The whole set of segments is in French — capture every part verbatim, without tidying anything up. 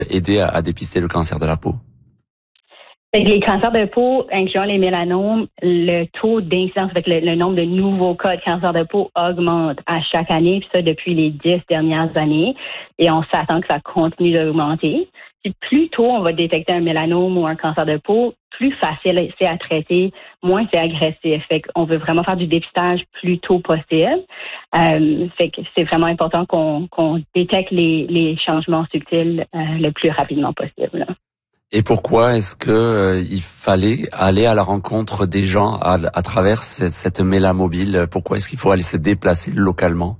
aider à, à dépister le cancer de la peau? Fait que les cancers de peau, incluant les mélanomes, le taux d'incidence, avec le, le nombre de nouveaux cas de cancer de peau augmente à chaque année, puis ça depuis les dix dernières années, et on s'attend que ça continue d'augmenter. Puis plus tôt on va détecter un mélanome ou un cancer de peau, plus facile c'est à traiter, moins c'est agressif. Fait qu'on veut vraiment faire du dépistage plus tôt possible. Euh, fait que c'est vraiment important qu'on, qu'on détecte les, les changements subtils euh, le plus rapidement possible, là. Et pourquoi est-ce que euh, il fallait aller à la rencontre des gens à, à travers cette, cette mélamobile? Pourquoi est-ce qu'il faut aller se déplacer localement?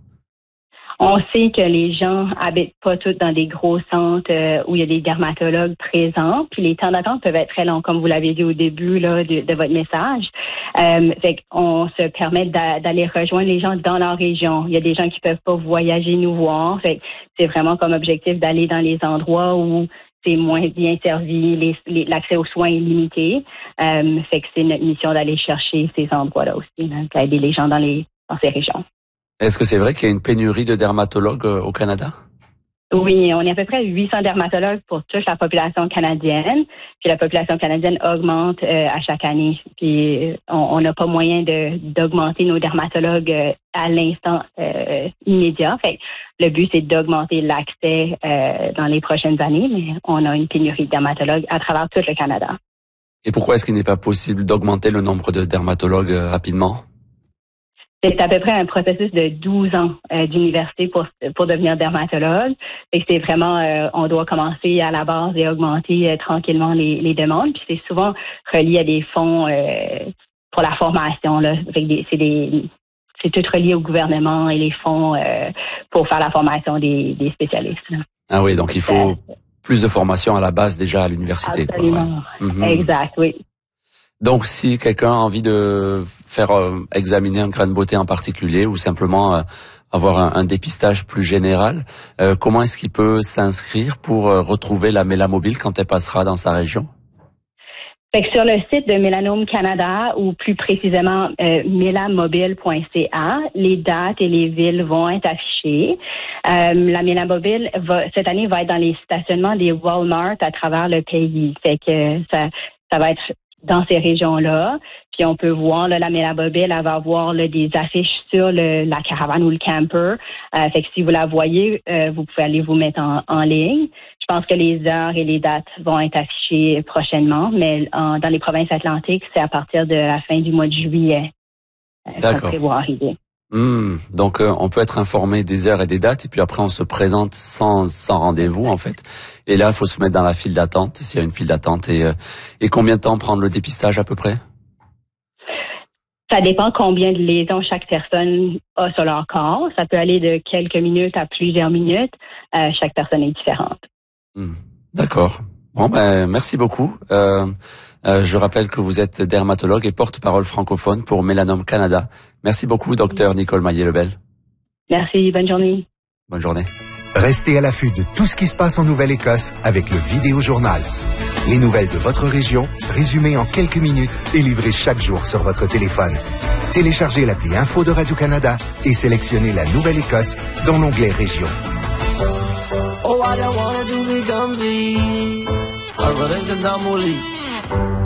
On sait que les gens habitent pas tous dans des gros centres euh, où il y a des dermatologues présents, puis les temps d'attente peuvent être très longs, comme vous l'avez dit au début là de, de votre message. Euh, fait qu'on se permet d'a, d'aller rejoindre les gens dans leur région. Il y a des gens qui peuvent pas voyager nous voir. Fait que c'est vraiment comme objectif d'aller dans les endroits où c'est moins bien servi, les, les, l'accès aux soins est limité. Euh, fait que c'est notre mission d'aller chercher ces endroits-là aussi, là, d'aider les gens dans les dans ces régions. Est-ce que c'est vrai qu'il y a une pénurie de dermatologues au Canada? Oui, on est à peu près huit cents dermatologues pour toute la population canadienne. Puis la population canadienne augmente euh, à chaque année. Puis on n'a pas moyen de d'augmenter nos dermatologues euh, à l'instant euh, immédiat. Fait le but, c'est d'augmenter l'accès euh, dans les prochaines années, mais on a une pénurie de dermatologues à travers tout le Canada. Et pourquoi est-ce qu'il n'est pas possible d'augmenter le nombre de dermatologues euh, rapidement? C'est à peu près un processus de douze ans euh, d'université pour pour devenir dermatologue. Et c'est vraiment, euh, on doit commencer à la base et augmenter euh, tranquillement les, les demandes. Puis c'est souvent relié à des fonds euh, pour la formation. Là. Fait que des, c'est des c'est tout relié au gouvernement et les fonds euh, pour faire la formation des, des spécialistes. Là. Ah oui, donc il faut euh, plus de formation à la base déjà à l'université. Absolument. Quoi, ouais. Mm-hmm. Exact, oui. Donc, si quelqu'un a envie de faire euh, examiner un grain de beauté en particulier ou simplement euh, avoir un, un dépistage plus général, euh, comment est-ce qu'il peut s'inscrire pour euh, retrouver la mélamobile quand elle passera dans sa région? Fait que sur le site de Mélanome Canada ou plus précisément euh, mélamobile point c a, les dates et les villes vont être affichées. Euh, la mélamobile va cette année va être dans les stationnements des Walmart à travers le pays. Fait que ça ça va être dans ces régions-là. Puis on peut voir, là, la mélamobile, elle va avoir là, des affiches sur le, la caravane ou le camper. Euh, fait que si vous la voyez, euh, vous pouvez aller vous mettre en, en ligne. Je pense que les heures et les dates vont être affichées prochainement, mais en, dans les provinces atlantiques, c'est à partir de la fin du mois de juillet. Euh, D'accord. Ça va arriver. Mmh, donc euh, on peut être informé des heures et des dates et puis après on se présente sans sans rendez-vous en fait. Et là il faut se mettre dans la file d'attente s'il y a une file d'attente et euh, et combien de temps prendre le dépistage à peu près? Ça dépend combien de lésions chaque personne a sur leur corps. Ça peut aller de quelques minutes à plusieurs minutes. Euh, chaque personne est différente. Mmh, d'accord. Bon ben merci beaucoup. Euh, euh, je rappelle que vous êtes dermatologue et porte-parole francophone pour Mélanome Canada. Merci beaucoup, docteur Nicole Maillet-Lebel. Merci, bonne journée. Bonne journée. Restez à l'affût de tout ce qui se passe en Nouvelle-Écosse avec le Vidéo Journal. Les nouvelles de votre région, résumées en quelques minutes et livrées chaque jour sur votre téléphone. Téléchargez l'appli Info de Radio-Canada et sélectionnez la Nouvelle-Écosse dans l'onglet Région. Oh, I don't wanna do it,